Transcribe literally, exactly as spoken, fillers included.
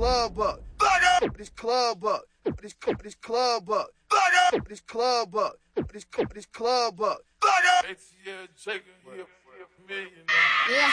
club up. This club up. This this club up. This club up. This this club up. A T L Jacob, he a million. Yeah.